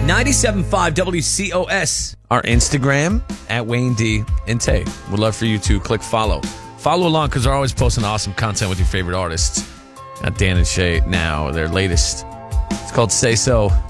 97.5 WCOS. Our Instagram, at Wayne D and Tay. We'd love for you to click follow. Follow along because they're always posting awesome content with your favorite artists. Dan and Shay now, their latest. It's called Say So.